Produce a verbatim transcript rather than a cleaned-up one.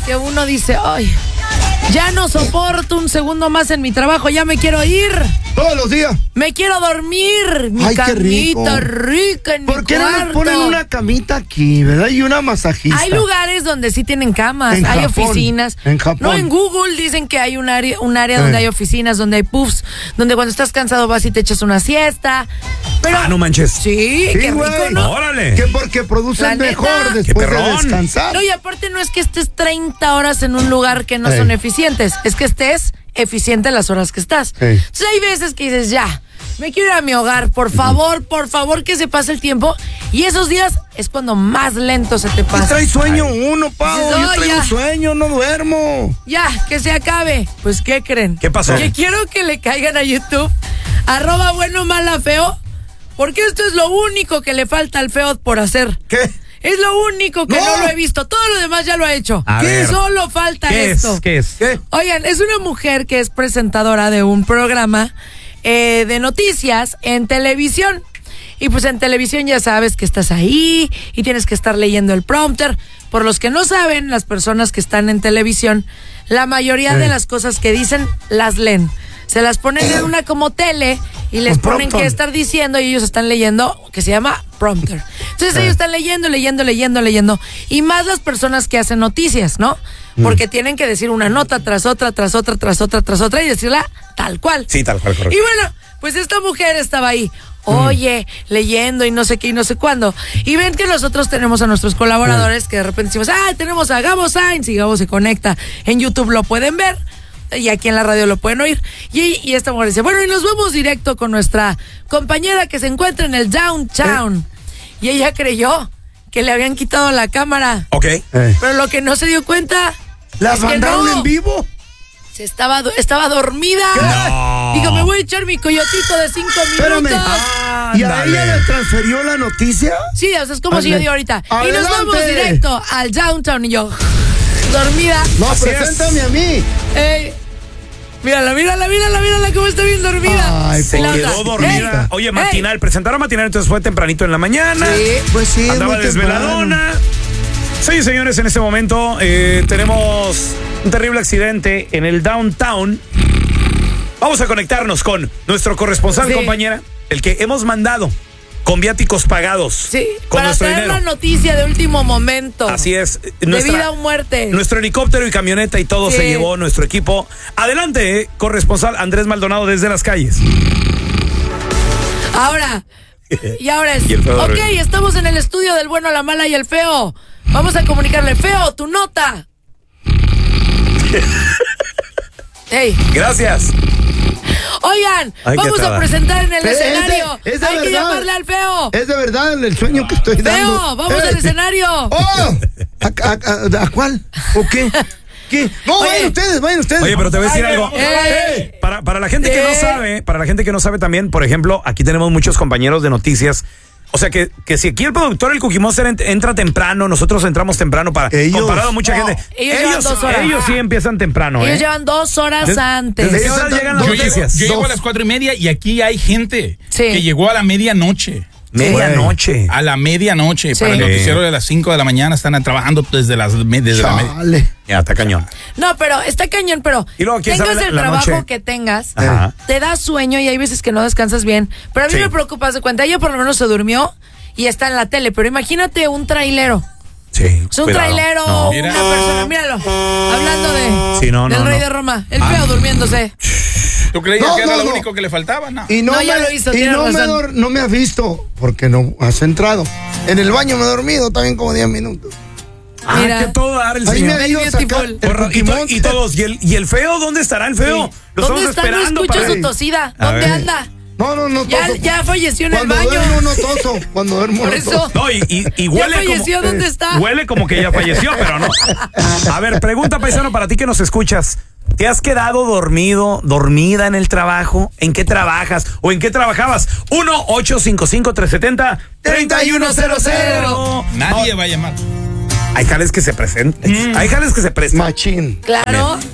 que uno dice, ay, ya no soporto un segundo más en mi trabajo, ya me quiero ir. Todos los días. Me quiero dormir. Mi Ay, qué camita rico. rica en mi ¿Por qué no cuarto? nos ponen una camita aquí, verdad? Y una masajista. Hay lugares donde sí tienen camas, En hay Japón, oficinas. en Japón. No, en Google dicen que hay un área, un área donde Eh. hay oficinas, donde hay puffs, donde cuando estás cansado vas y te echas una siesta. Pero, Ah, no manches. sí, Sí, qué rico, güey. ¿no? Órale. Que porque La producen neta. mejor Qué después de perrón. descansar. No, y aparte no es que estés treinta horas en un lugar que no Ey. son eficientes, es que estés eficiente las horas que estás. Ey. Entonces hay veces que dices, ya, me quiero ir a mi hogar, por favor, por favor que se pase el tiempo. Y esos días es cuando más lento se te Y pasa. trae sueño uno, Pau. Dices, Yo "No, traigo ya". sueño, no duermo. Ya, que se acabe. Pues, ¿qué creen? ¿Qué pasó? Que quiero que le caigan a YouTube, arroba bueno, mala, feo, porque esto es lo único que le falta al feo por hacer. ¿Qué? Es lo único que no, No. lo he visto. Todo lo demás ya lo ha hecho. A ¿Qué? ver. Solo falta ¿Qué esto. es? ¿Qué es? ¿Qué? Oigan, es una mujer que es presentadora de un programa eh, de noticias en televisión. Y pues en televisión ya sabes que estás ahí y tienes que estar leyendo el prompter. Por los que no saben, las personas que están en televisión, la mayoría Sí. de las cosas que dicen las leen. Se las ponen en una como tele y les Un ponen prompter. que estar diciendo y ellos están leyendo, que se llama prompter. Entonces ellos están leyendo, leyendo, leyendo, leyendo. Y más las personas que hacen noticias, ¿no? Porque tienen que decir una nota tras otra, tras otra, tras otra, tras otra y decirla tal cual. Sí, tal cual, correcto. Y bueno, pues esta mujer estaba ahí, oye, leyendo y no sé qué y no sé cuándo. Y ven que nosotros tenemos a nuestros colaboradores que de repente decimos, ah, tenemos a Gabo Sainz y Gabo se conecta. En YouTube lo pueden ver y aquí en la radio lo pueden oír. Y, y esta mujer dice, bueno, y nos vamos directo con nuestra compañera que se encuentra en el downtown. Y ella creyó que le habían quitado la cámara. Ok. Eh. Pero lo que no se dio cuenta ¿Las es que mandaron no. en vivo? Se estaba, do- estaba dormida. No. Digo, me voy a echar mi coyotito de cinco Espérame. minutos. ¿Y a Ándale. ella le transfirió la noticia? Sí, o sea, es como Ande- si yo digo ahorita. Y Adelante. nos vamos directo al downtown. Y yo, dormida. No, Así preséntame es. a mí. Ey, mírala, mírala, mírala, mírala cómo está bien dormida. Ay, Se Y la quedó otra, dormida. ey, Oye, ey. matinal, presentaron matinal, entonces fue tempranito en la mañana. Sí. Pues sí, es Andaba muy temprano. desveladona. Sí, señores, en este momento eh, tenemos un terrible accidente en el downtown. Vamos a conectarnos con nuestro corresponsal, Sí. compañera, el que hemos mandado con viáticos pagados. Sí, con para nuestro traer dinero. la noticia de último momento. Así es. De Nuestra- vida o muerte. Nuestro helicóptero y camioneta y todo Sí. se llevó nuestro equipo. Adelante, eh, corresponsal Andrés Maldonado desde las calles. Ahora, y ahora es, Y el feo ok, dormido. estamos en el estudio del bueno, la mala y el feo. Vamos a comunicarle, feo, tu nota. Ey, Gracias. oigan, Ay, qué vamos a tada. presentar en el Es de- escenario. es de Hay que verdad. llamarle al feo. Es de verdad el sueño que estoy dando. Feo, vamos Eh. al escenario. ¡Oh! ¿A, a- a- a cuál? ¿O qué? ¿Qué? No, Oye. vayan ustedes, vayan ustedes. Oye, pero te voy a decir Ay, algo. vamos a hablar. Eh. Para, para la gente que no Eh. sabe, para la gente que no sabe también, por ejemplo, aquí tenemos muchos compañeros de noticias. O sea que, que si aquí el productor, el Cookie Monster, ent- entra temprano, nosotros entramos temprano para Ellos. comparado a mucha No, gente. ellos llevan dos horas. ellos sí empiezan temprano, Ellos ¿eh? llevan dos horas Des- antes. desde esas llegan las Yo llego, noticias. yo llego Dos. a las cuatro y media y aquí hay gente Sí. que llegó a la medianoche. Medianoche. A la medianoche. Sí. Para el Sí. noticiero de las cinco de la mañana están trabajando desde las me- desde la media. Chale. Ya, está cañón. No, pero está cañón, pero Y luego, ¿quién tengas sabe la- el la trabajo noche? que tengas, Ajá. te da sueño y hay veces que no descansas bien. Pero a mí Sí. me preocupa, haz de cuenta, ella por lo menos se durmió y está en la tele, pero imagínate un trailero. Sí. Es un cuidado. trailero, No. una Mira. persona, míralo. Hablando de Sí, no, del no, rey no. de Roma, el feo durmiéndose. ¿Tú creías No, que era no, lo no. único que le faltaba? No. Y no, No, me, ya lo hizo, y tienes no, me razón. dor- no me has visto porque no has entrado. En el baño me he dormido también como diez minutos. Ah, Mira. que todo dar el Ahí señor. me ha ido a Beautiful. sacar el Porra, y, Cookie to- y Monster. todos. ¿Y el, ¿Y el feo? ¿Dónde estará el feo? Lo ¿Dónde estamos está? No esperando escucho para. su tosida. A ¿Dónde ver. anda? No, no, no Ya, toso. ya falleció en el Cuando baño. duermo no toso. Cuando duermo Por no eso. toso. No, y, y, y huele falleció, como. ¿dónde está? Huele como que ya falleció, pero no. A ver, pregunta, paisano, para ti que nos escuchas. ¿Te has quedado dormido, dormida en el trabajo? ¿En qué trabajas? ¿O en qué trabajabas? uno ocho cinco cinco, tres siete cero, tres uno cero cero. Nadie va a llamar. Hay jales que se presentan. Hay jales que se prestan. Machín. Claro.